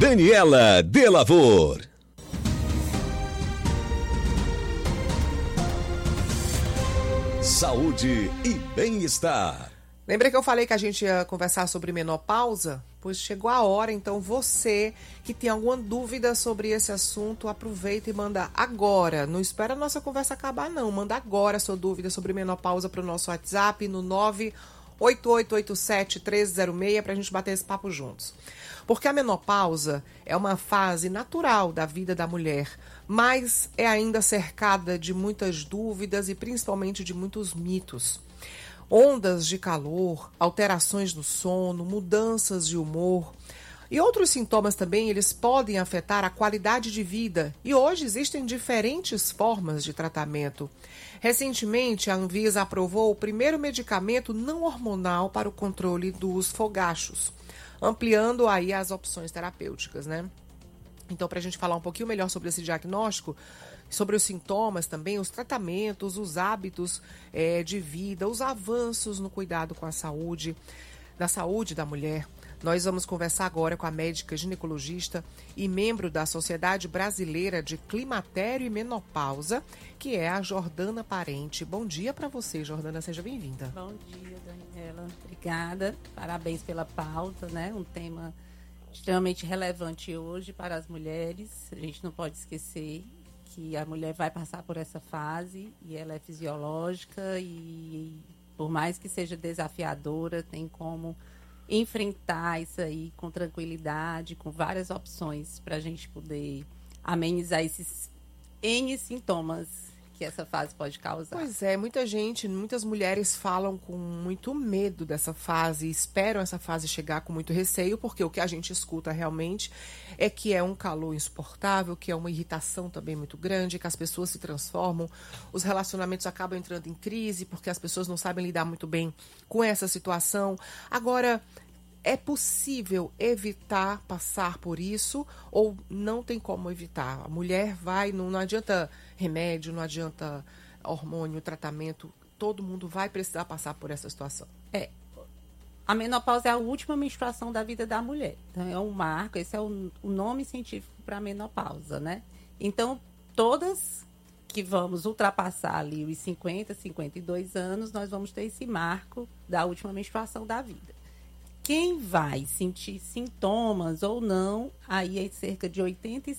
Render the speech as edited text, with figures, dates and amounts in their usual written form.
Daniela Delavor. Saúde e bem-estar. Lembra que eu falei que a gente ia conversar sobre menopausa? Pois chegou a hora, então você que tem alguma dúvida sobre esse assunto, aproveita e manda agora. Não espera a nossa conversa acabar, não. Manda agora a sua dúvida sobre menopausa para o nosso WhatsApp no 988871306 para a gente bater esse papo juntos. Porque a menopausa é uma fase natural da vida da mulher, mas é ainda cercada de muitas dúvidas e principalmente de muitos mitos. Ondas de calor, alterações no sono, mudanças de humor e outros sintomas também, eles podem afetar a qualidade de vida. E hoje existem diferentes formas de tratamento. Recentemente, a Anvisa aprovou o primeiro medicamento não hormonal para o controle dos fogachos, ampliando aí as opções terapêuticas, né? Então, para a gente falar um pouquinho melhor sobre esse diagnóstico, sobre os sintomas também, os tratamentos, os hábitos de vida, os avanços no cuidado com a saúde, da saúde da mulher, nós vamos conversar agora com a médica ginecologista e membro da Sociedade Brasileira de Climatério e Menopausa, que é a Jordana Parente. Bom dia para você, Jordana, seja bem-vinda. Bom dia, Daniela. Obrigada. Parabéns pela pauta, né? Um tema extremamente relevante hoje para as mulheres. A gente não pode esquecer que a mulher vai passar por essa fase e ela é fisiológica e por mais que seja desafiadora, tem como enfrentar isso aí com tranquilidade, com várias opções para a gente poder amenizar esses N sintomas que essa fase pode causar. Pois é, muitas mulheres falam com muito medo dessa fase, esperam essa fase chegar com muito receio, porque o que a gente escuta realmente é que é um calor insuportável, que é uma irritação também muito grande, que as pessoas se transformam, os relacionamentos acabam entrando em crise, porque as pessoas não sabem lidar muito bem com essa situação. Agora, é possível evitar passar por isso ou não tem como evitar? A mulher vai, não adianta remédio, não adianta hormônio, tratamento, todo mundo vai precisar passar por essa situação. A menopausa é a última menstruação da vida da mulher. Então, é um marco, esse é o nome científico para a menopausa, né? Então, todas que vamos ultrapassar ali os 50, 52 anos, nós vamos ter esse marco da última menstruação da vida. Quem vai sentir sintomas ou não, aí é cerca de 85%